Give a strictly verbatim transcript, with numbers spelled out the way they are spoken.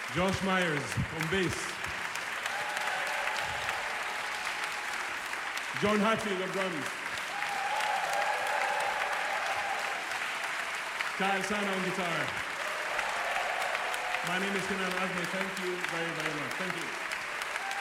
Josh Myers on bass. John Hatfield on drums. Kyle Sana on guitar. My name is Kenan Azmi. Thank you very, very much. Thank you.